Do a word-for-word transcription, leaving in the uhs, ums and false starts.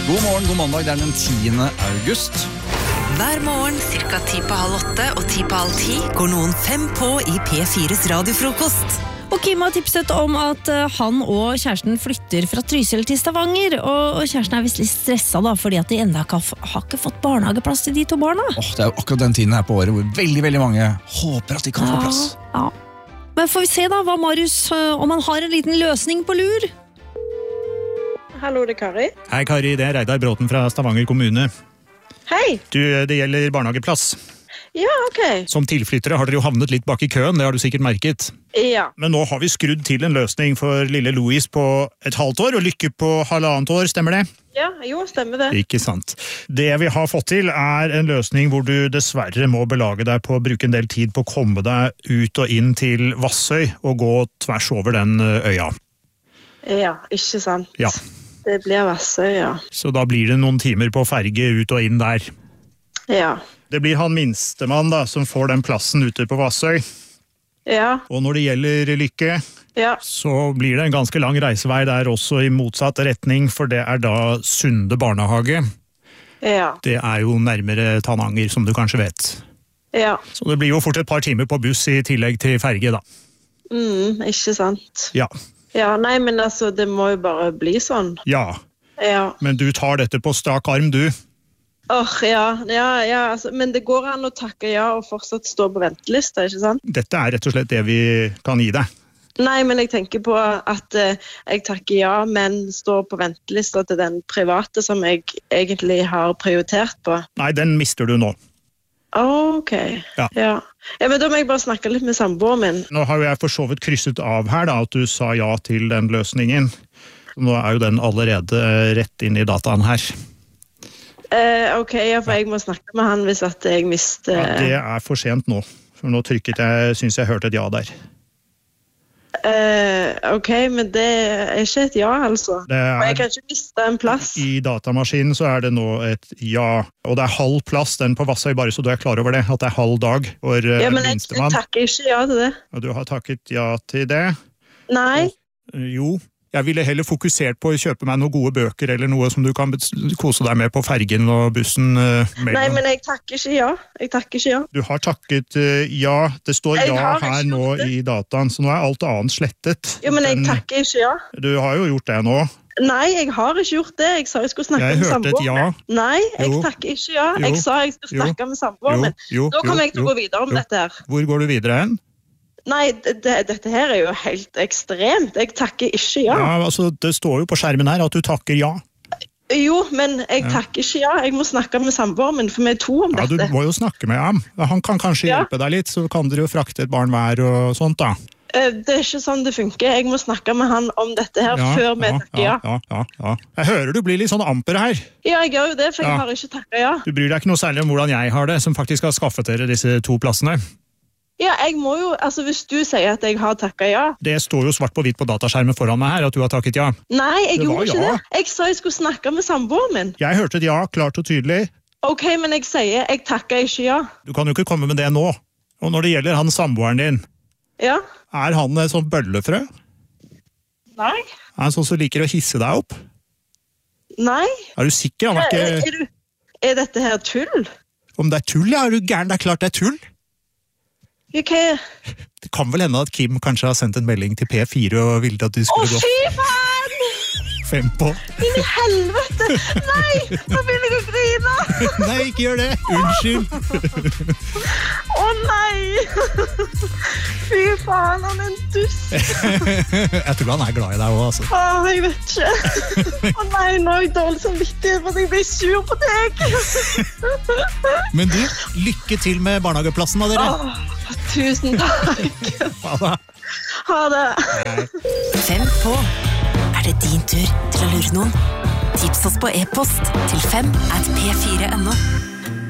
God morgen, god mandag, det er den tiende august. Hver morgen, cirka ti på halv åtte og ti på halv ti, går noen fem på i P fires radiofrokost. Og Kim har tipset om at han og kjæresten flytter fra Trysil til Stavanger, og kjæresten er vist litt stresset da, fordi at de enda ikke har, har ikke fått barnehageplass til de to barna. Åh, det er jo akkurat den tiden her på året hvor veldig, veldig mange håper at de kan ja, få plass. Ja. Men får vi se da, hva Marius, om han har en liten løsning på lur? Hallo, det er Kari. Hei Kari, det er Reidar Bråten fra Stavanger kommune. Hei. Du, det gjelder barnehageplass. Ja, ok. Som tilflyttere har dere jo havnet litt bak i køen, det har du sikkert merket. Ja. Men nå har vi skrudd til en løsning for lille Louise på et halvt år, og Lykke på halvannet år, stemmer det? Ja, jo, stemmer det. Ikke sant. Det vi har fått til er en løsning hvor du dessverre må belage deg på å bruke en del tid på å komme deg ut og inn til Vassøy og gå tvers over den øya. Ja, ikke sant. Ja. Det blir Vassøy, ja. Så da blir det noen timer på ferge ut og inn der. Ja. Det blir han minstemann da, som får den plassen ute på Vassøy. Ja. Og når det gjelder Lykke, ja. så blir det en ganske lang reisevei der også i motsatt retning, for det er da Sunde barnehage. Ja. Det er jo nærmere Tananger, som du kanskje vet. Ja. Så det blir jo fort et par timer på buss i tillegg til ferge da. Mm, ikke sant. Ja. Ja, nei, men altså, det må jo bare bli sånn. Ja. Ja. Men du tar dette på strak arm, du. Åh, oh, ja, ja, ja, altså, men det går an å takke ja og fortsatt stå på ventelista, ikke sant? Dette er rett og slett det vi kan gi deg. Nei, men jeg tenker på at eh, jeg takker ja, men står på ventelista til den private som jeg egentlig har prioritert på. Nei, den mister du nå. Ok, ja. ja. Ja, men da må jeg bare snakke litt med samboeren min. Nå har jo jeg for så vidt krysset av her da, at du sa ja til den løsningen. Nå er jo den allerede rett inn i dataen her. Uh, ok, ja, for jeg må snakke med han hvis at jeg mister... Ja, det er for sent nå. For nå trykket jeg, synes jeg hørte et ja der. Uh, ok, men det er ikke et ja, altså. Er, og jeg kan ikke miste en plass. I datamaskinen så er det nå et ja. Og det er halv plass, den på Vassøy, bare så du er klar over det. At det er halv dag for uh, ja, men jeg, jeg takker ikke ja til det. Og du har takket ja til det? Nei. Og, jo. Jeg ville heller fokusert på å kjøpe meg noen gode bøker eller noe som du kan kose deg med på fergen og bussen. Uh, Nei, men jeg takker ikke ja. Jeg takker ikke ja. Du har takket uh, ja. Det står jeg ja her nå det. I dataen, så nå er alt annet slettet. Jo, men jeg Den, takker ikke ja. Du har jo gjort det nå. Nei, jeg har ikke gjort det. Jeg sa jeg skulle snakke jeg med samboeren. Jeg hørte et ja. Nei, jeg jo. takker ikke ja. Jeg jo. sa jeg skulle snakke jo. med samboeren. Nå kommer jeg til å gå videre om jo. dette her. Hvor går du videre hen? Nei, det, dette her er jo helt ekstremt. Jeg takker ikke ja. Ja, altså, det står jo på skjermen her at du takker ja. Jo, men jeg ja. takker ikke ja. Jeg må snakke med samboeren min, for vi er to om ja, dette. Ja, du må jo snakke med ham. Han kan kanskje ja. hjelpe deg litt, så kan dere jo frakte et barn hver og sånt da. Det er ikke sånn det funker. Jeg må snakke med han om dette her ja, før vi ja, takker ja. Ja, ja, ja. Jeg hører du blir litt sånn amper her. Ja, jeg gjør jo det, for jeg ja. har ikke takket ja. Du bryr deg ikke noe særlig om hvordan jeg har det, som faktisk har skaffet dere disse to plassene. Ja, jeg må jo, altså hvis du sier at jeg har takket ja. Det står jo svart på hvitt på dataskjermen foran meg her, at du har takket ja. Nei, jeg det gjorde ikke ja. det. Jeg sa jeg skulle snakke med samboeren min. Jeg hørte et ja, klart og tydelig. Ok, men jeg sier, jeg takker ikke ja. Du kan jo ikke komme med det nå. Og når det gjelder han samboeren din, ja. er han et sånt bøllefrø? Nei. Er han sånn som liker å hisse deg opp? Nei. Er du sikker? Han er, ikke... er, er, du... er dette her tull? Om det er tull, ja, er du gæren? Det er klart det er tull. Okay. Det kan vel hende at Kim kanskje har sendt en melding til P fire og ville at du skulle gå... Å, fy faen! Fem på. Inn i helvete! Nei, nå vil jeg å grine! Nei, ikke gjør det! Unnskyld! Å, nei! Fy faen, han er en dust! Jeg tror han er glad i deg også, altså. Å, jeg vet ikke. Å nei, nå er jeg dårlig som vittighet, for jeg blir sur på deg. Men du, lykke til med barnehageplassen da, dere. Åh, tusen takk. Ha det. Ha det. Fem på. Er det din tur til å lure noen? Tips oss på e-post til fem at p fire punktum no.